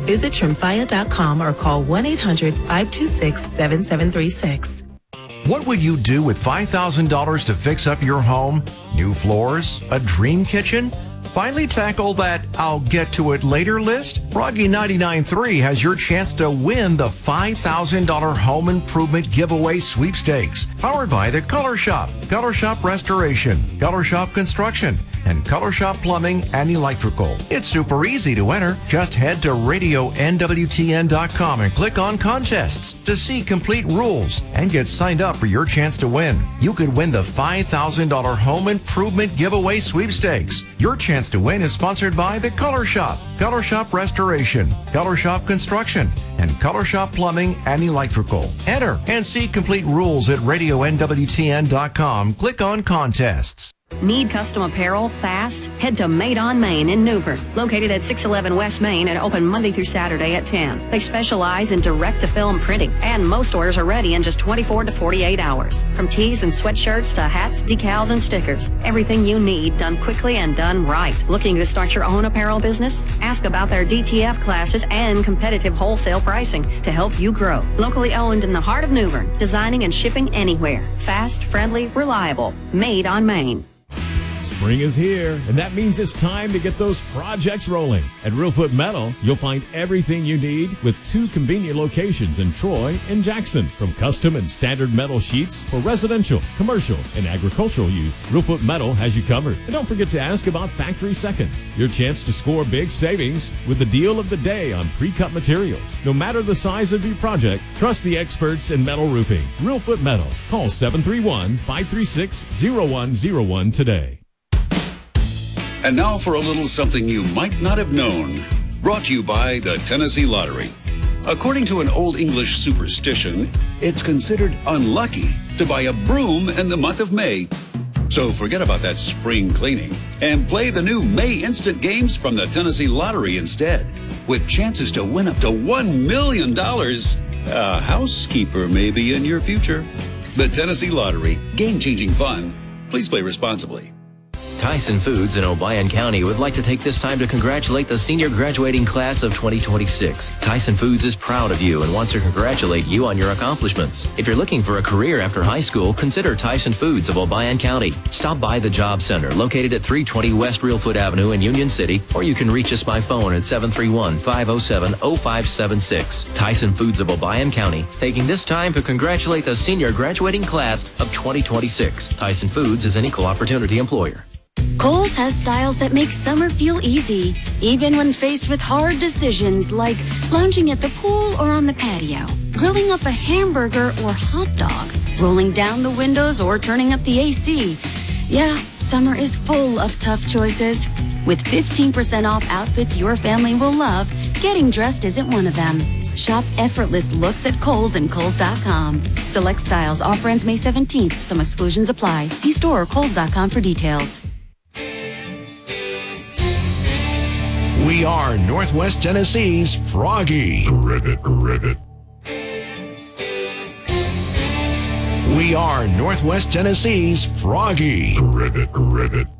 Visit shrimpfire.com or call 1-800-526-7736. What would you do with $5,000 to fix up your home? New floors? A dream kitchen? Finally tackle that I'll get to it later list? Froggy 99.3 has your chance to win the $5,000 home improvement giveaway sweepstakes. Powered by the Color Shop Restoration, Color Shop Construction, and Color Shop Plumbing and Electrical. It's super easy to enter. Just head to radionwtn.com and click on contests to see complete rules and get signed up for your chance to win. You could win the $5,000 home improvement giveaway sweepstakes. Your chance to win is sponsored by the Color Shop Restoration, Color Shop Construction, and Color Shop Plumbing and Electrical. Enter and see complete rules at radionwtn.com. Click on contests. Need custom apparel fast? Head to Made on Main in Newbern, located at 611 West Main and open Monday through Saturday at 10. They specialize in direct-to-film printing, and most orders are ready in just 24 to 48 hours. From tees and sweatshirts to hats, decals, and stickers, everything you need done quickly and done right. Looking to start your own apparel business? Ask about their DTF classes and competitive wholesale pricing to help you grow. Locally owned in the heart of Newbern, designing and shipping anywhere. Fast, friendly, reliable. Made on Main. Spring is here, and that means it's time to get those projects rolling. At Reelfoot Metal, you'll find everything you need with 2 convenient locations in Troy and Jackson. From custom and standard metal sheets for residential, commercial, and agricultural use, Reelfoot Metal has you covered. And don't forget to ask about Factory Seconds, your chance to score big savings with the deal of the day on pre-cut materials. No matter the size of your project, trust the experts in metal roofing. Reelfoot Metal. Call 731-536-0101 today. And now for a little something you might not have known. Brought to you by the Tennessee Lottery. According to an Old English superstition, it's considered unlucky to buy a broom in the month of May. So forget about that spring cleaning and play the new May Instant Games from the Tennessee Lottery instead, with chances to win up to $1 million. A housekeeper may be in your future. The Tennessee Lottery. Game-changing fun. Please play responsibly. Tyson Foods in Obion County would like to take this time to congratulate the senior graduating class of 2026. Tyson Foods is proud of you and wants to congratulate you on your accomplishments. If you're looking for a career after high school, consider Tyson Foods of Obion County. Stop by the Job Center located at 320 West Reelfoot Avenue in Union City, or you can reach us by phone at 731-507-0576. Tyson Foods of Obion County, taking this time to congratulate the senior graduating class of 2026. Tyson Foods is an equal opportunity employer. Kohl's has styles that make summer feel easy, even when faced with hard decisions like lounging at the pool or on the patio, grilling up a hamburger or hot dog, rolling down the windows or turning up the AC. Yeah, summer is full of tough choices. With 15% off outfits your family will love, getting dressed isn't one of them. Shop effortless looks at Kohl's and Kohls.com. Select styles. Offer ends May 17th. Some exclusions apply. See store or Kohls.com for details. We are Northwest Tennessee's Froggy. Ribbit. We are Northwest Tennessee's Froggy. Ribbit.